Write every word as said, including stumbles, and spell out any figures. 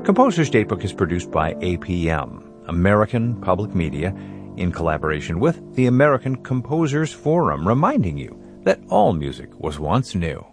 Composer's Datebook is produced by A P M, American Public Media, in collaboration with the American Composers Forum, reminding you that all music was once new.